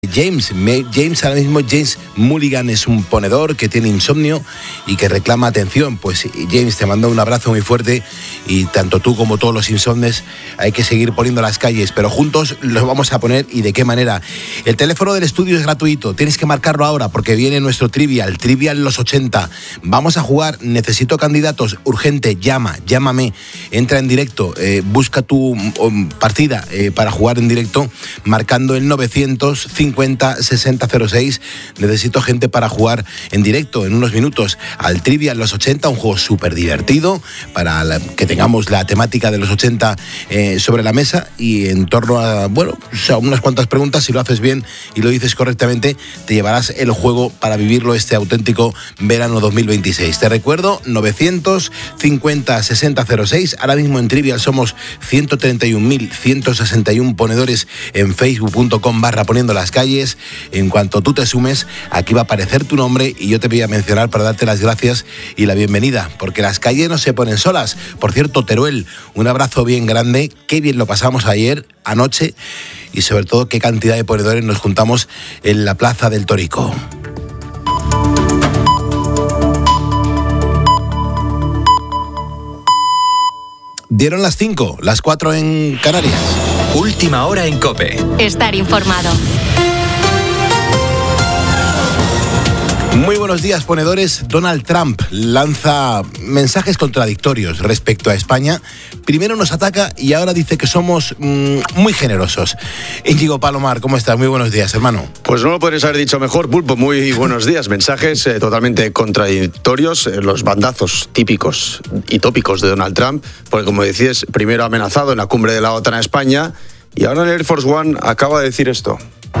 James ahora mismo, James Mulligan es un ponedor que tiene insomnio y que reclama atención. Pues James, te mando un abrazo muy fuerte y tanto tú como todos los insomnes hay que seguir poniendo las calles, pero juntos los vamos a poner. ¿Y de qué manera? El teléfono del estudio es gratuito, tienes que marcarlo ahora porque viene nuestro Trivial los 80. Vamos a jugar, necesito candidatos, urgente, llámame, entra en directo, busca tu partida para jugar en directo marcando el 950 60 06. Necesito gente para jugar en directo en unos minutos al Trivial los 80, un juego súper divertido para que tengamos la temática de los 80 sobre la mesa y en torno a, unas cuantas preguntas. Si lo haces bien y lo dices correctamente, te llevarás el juego para vivirlo este auténtico verano 2026. Te recuerdo, 950 60 06. Ahora mismo en Trivial somos 131.161 ponedores en facebook.com/poniendo las calles. En cuanto tú te sumes, aquí va a aparecer tu nombre y yo te voy a mencionar para darte las gracias y la bienvenida, porque las calles no se ponen solas. Por cierto, Teruel, un abrazo bien grande, qué bien lo pasamos anoche y sobre todo qué cantidad de ponedores nos juntamos en la Plaza del Torico. Dieron las 5, las 4 en Canarias. Última hora en COPE. Estar informado. Muy buenos días, ponedores. Donald Trump lanza mensajes contradictorios respecto a España. Primero nos ataca y ahora dice que somos muy generosos. Íñigo Palomar, ¿cómo estás? Muy buenos días, hermano. Pues no lo podrías haber dicho mejor, Pulpo. Muy buenos días. Mensajes totalmente contradictorios, los bandazos típicos y tópicos de Donald Trump, porque como decías, primero ha amenazado en la cumbre de la OTAN a España y ahora en el Air Force One acaba de decir esto.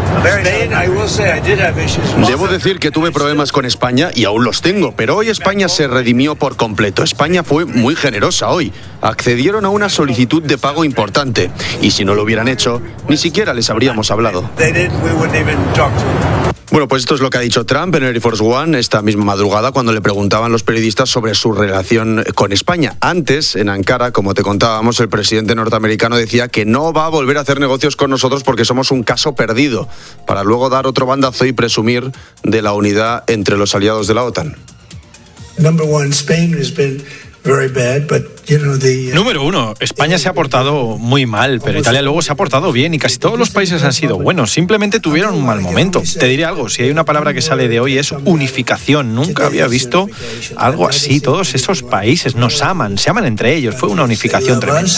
Debo decir que tuve problemas con España y aún los tengo, pero hoy España se redimió por completo. España fue muy generosa hoy. Accedieron a una solicitud de pago importante y si no lo hubieran hecho, ni siquiera les habríamos hablado. Bueno, pues esto es lo que ha dicho Trump en Air Force One esta misma madrugada cuando le preguntaban los periodistas sobre su relación con España. Antes, en Ankara, como te contábamos, el presidente norteamericano decía que no va a volver a hacer negocios con nosotros porque somos un caso perdido, para luego dar otro bandazo y presumir de la unidad entre los aliados de la OTAN. Número uno, España se ha portado muy mal, pero Italia luego se ha portado bien y casi todos los países han sido buenos, simplemente tuvieron un mal momento. Te diré algo, si hay una palabra que sale de hoy es unificación. Nunca había visto algo así. Todos esos países se aman entre ellos. Fue una unificación tremenda.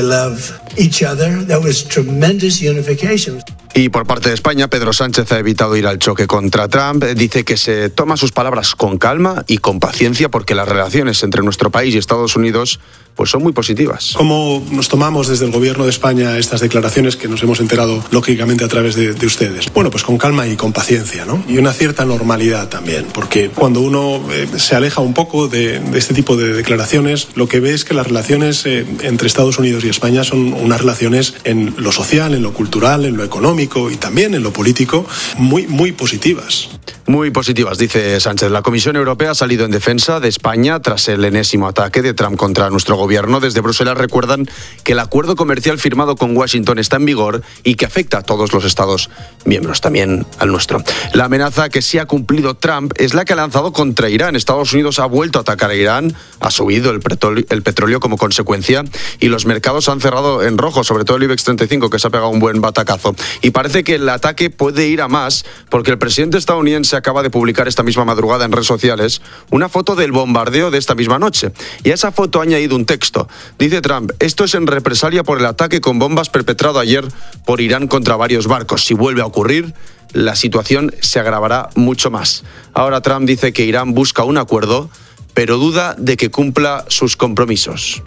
Y por parte de España, Pedro Sánchez ha evitado ir al choque contra Trump. Dice que se toma sus palabras con calma y con paciencia porque las relaciones entre nuestro país y Estados Unidos pues son muy positivas. ¿Cómo nos tomamos desde el gobierno de España estas declaraciones que nos hemos enterado lógicamente a través de ustedes? Bueno, pues con calma y con paciencia, ¿no? Y una cierta normalidad también, porque cuando uno se aleja un poco de este tipo de declaraciones, lo que ve es que las relaciones entre Estados Unidos y España son unas relaciones en lo social, en lo cultural, en lo económico y también en lo político muy positivas. Muy positivas, dice Sánchez. La Comisión Europea ha salido en defensa de España tras el enésimo ataque de Trump contra nuestro gobierno. Desde Bruselas recuerdan que el acuerdo comercial firmado con Washington está en vigor y que afecta a todos los Estados miembros, también al nuestro. La amenaza que sí ha cumplido Trump es la que ha lanzado contra Irán. Estados Unidos ha vuelto a atacar a Irán, ha subido el petróleo como consecuencia y los mercados han cerrado en rojo, sobre todo el IBEX 35, que se ha pegado un buen batacazo. Y parece que el ataque puede ir a más porque el presidente estadounidense acaba de publicar esta misma madrugada en redes sociales una foto del bombardeo de esta misma noche. Y a esa foto ha añadido un texto. Dice Trump, esto es en represalia por el ataque con bombas perpetrado ayer por Irán contra varios barcos. Si vuelve a ocurrir, la situación se agravará mucho más. Ahora Trump dice que Irán busca un acuerdo, pero duda de que cumpla sus compromisos.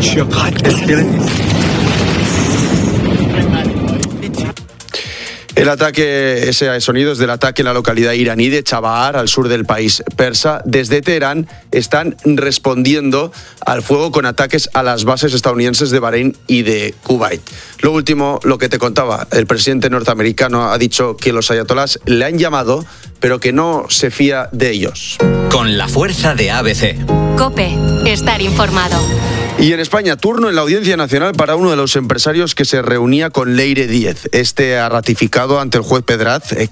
El ataque, ese sonido es del ataque en la localidad iraní de Chabahar, al sur del país persa. Desde Teherán están respondiendo al fuego con ataques a las bases estadounidenses de Bahrein y de Kuwait. Lo último, lo que te contaba, el presidente norteamericano ha dicho que los ayatolás le han llamado, pero que no se fía de ellos. Con la fuerza de ABC. COPE, estar informado. Y en España, turno en la Audiencia Nacional para uno de los empresarios que se reunía con Leire Díez. Este ha ratificado ante el juez Pedraz